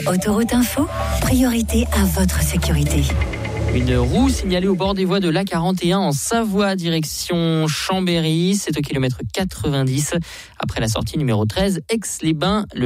Autoroute Info, priorité à votre sécurité. Une roue signalée au bord des voies de l'A41 en Savoie, direction Chambéry. C'est au kilomètre 90. Après la sortie numéro 13, Aix-les-Bains.